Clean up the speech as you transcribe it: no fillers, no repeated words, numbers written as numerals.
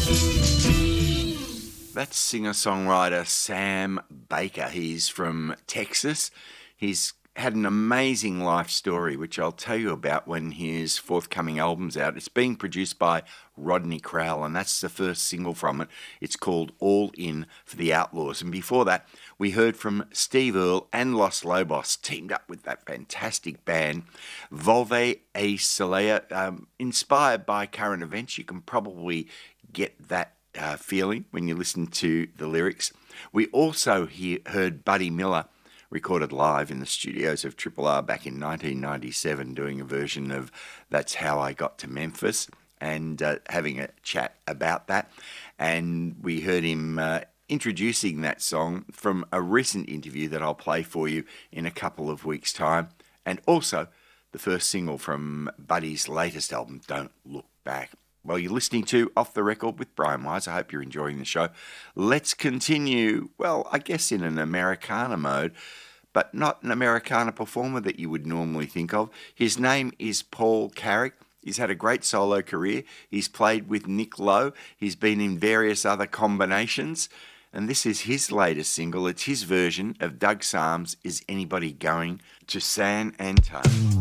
That's singer-songwriter Sam Baker. He's from Texas. He's had an amazing life story, which I'll tell you about when his forthcoming album's out. It's being produced by Rodney Crowell, and that's the first single from it. It's called All In for the Outlaws. And before that, we heard from Steve Earle and Los Lobos, teamed up with that fantastic band, Volve e Soleil, inspired by current events. You can probably get that feeling when you listen to the lyrics. We also heard Buddy Miller recorded live in the studios of Triple R back in 1997 doing a version of That's How I Got to Memphis and having a chat about that. And we heard him introducing that song from a recent interview that I'll play for you in a couple of weeks' time, and also the first single from Buddy's latest album, Don't Look Back. Well, you're listening to Off the Record with Brian Wise. I hope you're enjoying the show. Let's continue, well, I guess in an Americana mode, but not an Americana performer that you would normally think of. His name is Paul Carrack. He's had a great solo career. He's played with Nick Lowe. He's been in various other combinations. And this is his latest single. It's his version of Doug Sam's Is Anybody Going to San Antonio?